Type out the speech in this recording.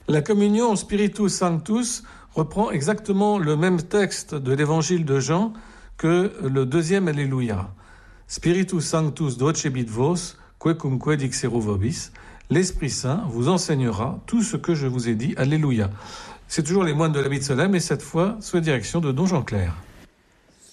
La communion Spiritus Sanctus reprend exactement le même texte de l'évangile de Jean que le deuxième Alléluia. Spiritus Sanctus docebit vos, quecumque dixeru vobis. L'Esprit Saint vous enseignera tout ce que je vous ai dit. Alléluia. C'est toujours les moines de la Solem, et cette fois sous la direction de Don Jean Clair.